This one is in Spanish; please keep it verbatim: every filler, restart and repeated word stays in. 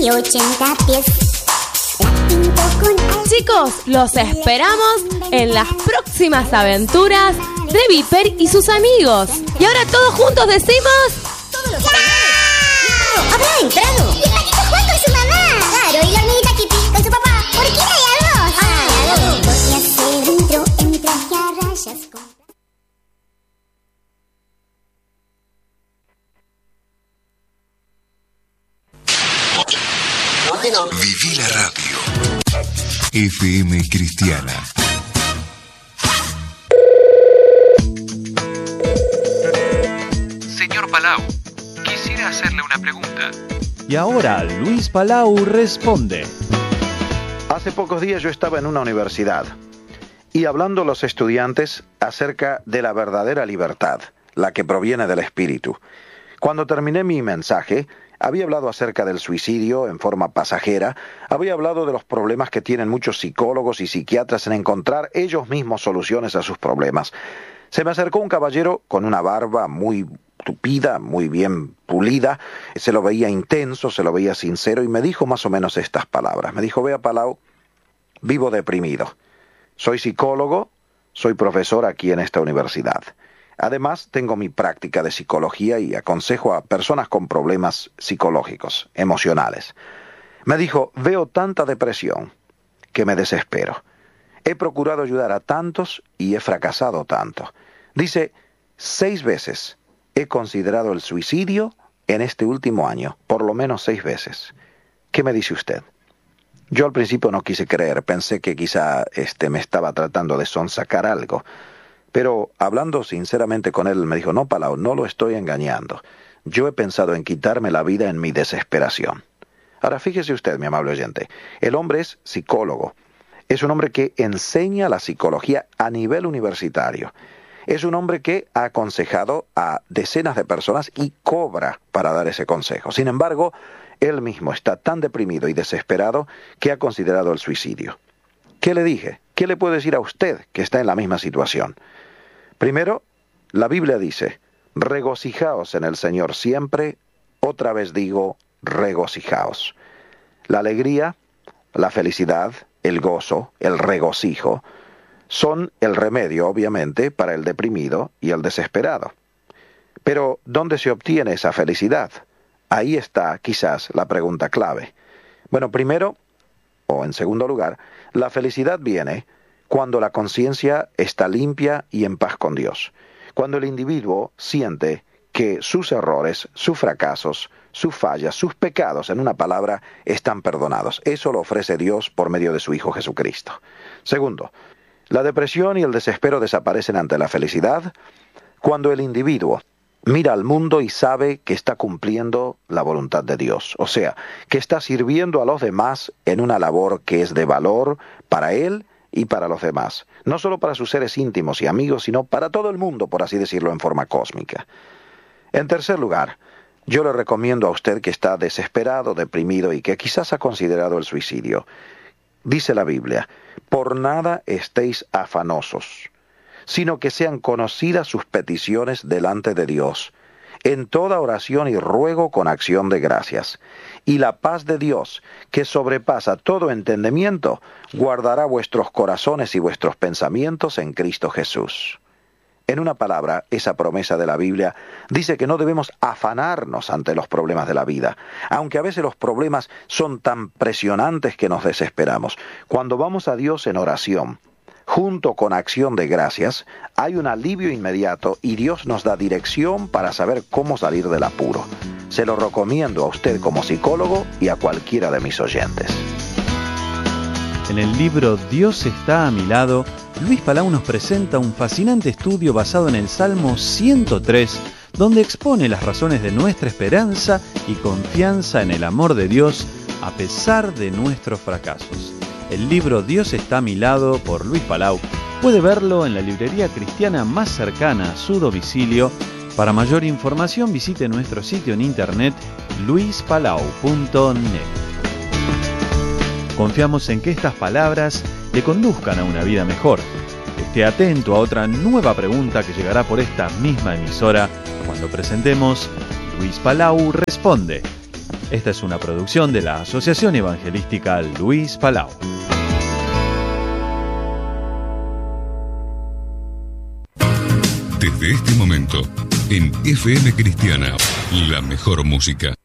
de ochenta pies. La pinto con... Chicos, los esperamos en las próximas aventuras de Viper y sus amigos. Y ahora todos juntos decimos... Todos los ¡ya! ¡Habrá entrado! Y el patito Juan con su mamá. Claro, y la hormiguita Kitty con su papá. ¿Por qué hay a dos? Ah, a dos. Porque hacia dentro entra y a rayas con... Viví la radio. F M Cristiana. Señor Palau, quisiera hacerle una pregunta. Y ahora Luis Palau responde. Hace pocos días yo estaba en una universidad y hablando a los estudiantes acerca de la verdadera libertad, la que proviene del espíritu. Cuando terminé mi mensaje, había hablado acerca del suicidio en forma pasajera, había hablado de los problemas que tienen muchos psicólogos y psiquiatras en encontrar ellos mismos soluciones a sus problemas. Se me acercó un caballero con una barba muy tupida, muy bien pulida, se lo veía intenso, se lo veía sincero y me dijo más o menos estas palabras. Me dijo: vea, Palau, vivo deprimido. Soy psicólogo, soy profesor aquí en esta universidad. Además, tengo mi práctica de psicología y aconsejo a personas con problemas psicológicos, emocionales. Me dijo: veo tanta depresión que me desespero. He procurado ayudar a tantos y he fracasado tanto. Dice, seis veces he considerado el suicidio en este último año, por lo menos seis veces. ¿Qué me dice usted? Yo al principio no quise creer, pensé que quizá este, me estaba tratando de sonsacar algo. Pero hablando sinceramente con él, me dijo: no, Palau, no lo estoy engañando. Yo he pensado en quitarme la vida en mi desesperación. Ahora, fíjese usted, mi amable oyente, el hombre es psicólogo. Es un hombre que enseña la psicología a nivel universitario. Es un hombre que ha aconsejado a decenas de personas y cobra para dar ese consejo. Sin embargo, él mismo está tan deprimido y desesperado que ha considerado el suicidio. ¿Qué le dije? ¿Qué le puedo decir a usted que está en la misma situación? Primero, la Biblia dice: regocijaos en el Señor siempre. Otra vez digo, regocijaos. La alegría, la felicidad, el gozo, el regocijo, son el remedio, obviamente, para el deprimido y el desesperado. Pero, ¿dónde se obtiene esa felicidad? Ahí está, quizás, la pregunta clave. Bueno, primero, o en segundo lugar, la felicidad viene cuando la conciencia está limpia y en paz con Dios. Cuando el individuo siente que sus errores, sus fracasos, sus fallas, sus pecados, en una palabra, están perdonados. Eso lo ofrece Dios por medio de su Hijo Jesucristo. Segundo, la depresión y el desespero desaparecen ante la felicidad cuando el individuo mira al mundo y sabe que está cumpliendo la voluntad de Dios. O sea, que está sirviendo a los demás en una labor que es de valor para él y para los demás. No solo para sus seres íntimos y amigos, sino para todo el mundo, por así decirlo, en forma cósmica. En tercer lugar, yo le recomiendo a usted que está desesperado, deprimido y que quizás ha considerado el suicidio. Dice la Biblia: por nada estéis afanosos, sino que sean conocidas sus peticiones delante de Dios, en toda oración y ruego con acción de gracias. Y la paz de Dios, que sobrepasa todo entendimiento, guardará vuestros corazones y vuestros pensamientos en Cristo Jesús. En una palabra, esa promesa de la Biblia dice que no debemos afanarnos ante los problemas de la vida, aunque a veces los problemas son tan presionantes que nos desesperamos. Cuando vamos a Dios en oración, junto con acción de gracias, hay un alivio inmediato y Dios nos da dirección para saber cómo salir del apuro. Se lo recomiendo a usted como psicólogo y a cualquiera de mis oyentes. En el libro Dios está a mi lado, Luis Palau nos presenta un fascinante estudio basado en el Salmo ciento tres, donde expone las razones de nuestra esperanza y confianza en el amor de Dios a pesar de nuestros fracasos. El libro Dios está a mi lado, por Luis Palau, puede verlo en la librería cristiana más cercana a su domicilio. Para mayor información visite nuestro sitio en internet luis palau punto net. Confiamos en que estas palabras le conduzcan a una vida mejor. Esté atento a otra nueva pregunta que llegará por esta misma emisora cuando presentemos Luis Palau Responde. Esta es una producción de la Asociación Evangelística Luis Palau. Desde este momento, en F M Cristiana, la mejor música.